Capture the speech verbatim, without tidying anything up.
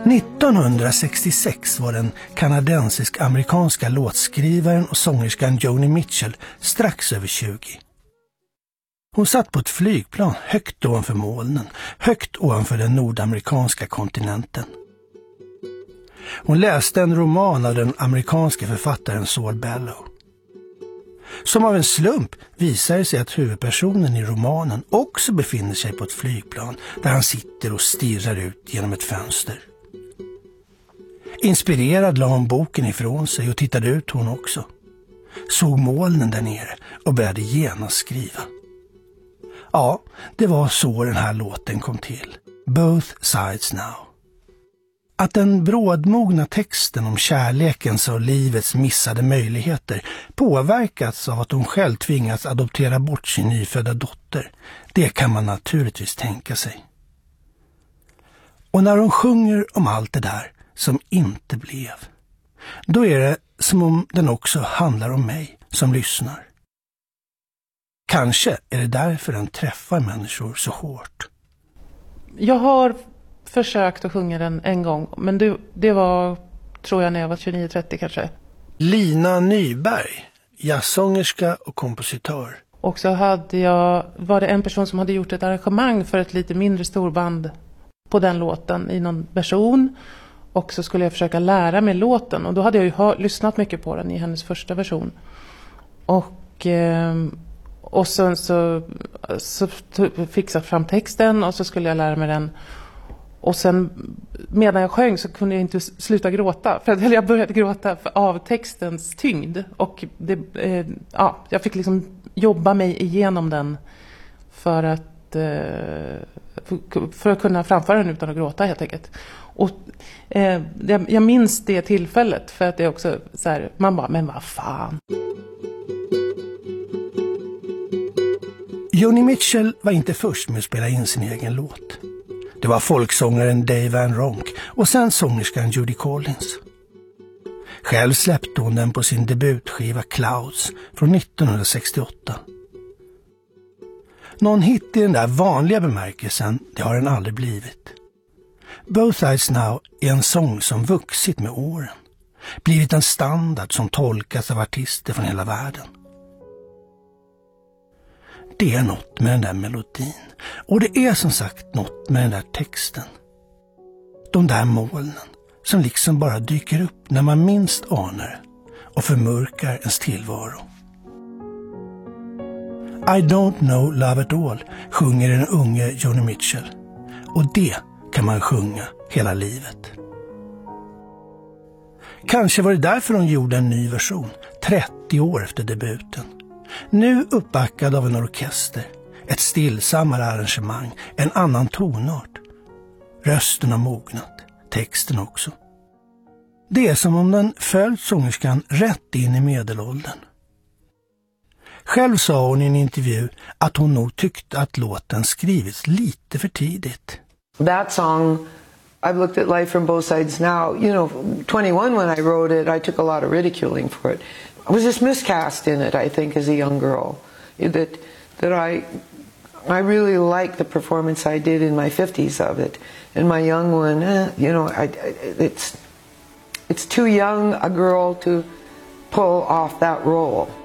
nittonhundrasextiosex var den kanadensisk-amerikanska låtskrivaren och sångerskan Joni Mitchell strax över tjugo. Hon satt på ett flygplan högt ovanför molnen, högt ovanför den nordamerikanska kontinenten. Hon läste en roman av den amerikanska författaren Saul Bellow. Som av en slump visar det sig att huvudpersonen i romanen också befinner sig på ett flygplan där han sitter och stirrar ut genom ett fönster. Inspirerad la hon boken ifrån sig och tittade ut hon också. Såg molnen där nere och började genast skriva. Ja, det var så den här låten kom till. Both Sides Now. Att den brådmogna texten om kärlekens och livets missade möjligheter påverkats av att hon själv tvingats adoptera bort sin nyfödda dotter, det kan man naturligtvis tänka sig. Och när hon sjunger om allt det där som inte blev, då är det som om den också handlar om mig som lyssnar. Kanske är det därför den träffar människor så hårt. Jag har försökt att sjunga den en gång, men det, det var, tror jag, när jag var tjugonio trettio kanske. Lina Nyberg, jazzsångerska och kompositör. Och så hade jag, var det en person som hade gjort ett arrangemang för ett lite mindre storband på den låten i någon version. Och så skulle jag försöka lära mig låten. Och då hade jag ju hör, lyssnat mycket på den i hennes första version. Och, eh, och sen så, så fixade jag fram texten och så skulle jag lära mig den. Och sen medan jag sjöng så kunde jag inte sluta gråta. För att jag började gråta av textens tyngd. Och det, eh, ja, jag fick liksom jobba mig igenom den för att, eh, för, för att kunna framföra den utan att gråta helt enkelt. Och eh, jag, jag minns det tillfället för att det är också så här, man bara, men vad fan. Joni Mitchell var inte först med att spela in sin egen låt. Det var folksångaren Dave Van Ronk och sen sångerskan Judy Collins. Själv släppte hon den på sin debutskiva Clouds från nittonhundrasextioåtta. Någon hit i den där vanliga bemärkelsen, det har den aldrig blivit. Both Sides Now är en sång som vuxit med åren. Blivit en standard som tolkas av artister från hela världen. Det är något med den där melodin. Och det är som sagt något med den där texten. De där molnen som liksom bara dyker upp när man minst anar och förmörkar ens tillvaro. I don't know love at all sjunger den unge Joni Mitchell. Och det kan man sjunga hela livet. Kanske var det därför hon gjorde en ny version, trettio år efter debuten. Nu uppbackad av en orkester, ett stillsammare arrangemang, en annan tonart. Rösten har mognat, texten också. Det är som om den följt sångerskan rätt in i medelåldern. Själv sa hon i en intervju att hon nog tyckte att låten skrivits lite för tidigt. That song, I've looked at life from both sides now. You know, twenty-one when I wrote it, I took a lot of ridiculing for it. I was just miscast in it, I think, as a young girl. That that I I really liked the performance I did in my fifties of it. And my young one, eh, you know, I, it's it's too young a girl to pull off that role.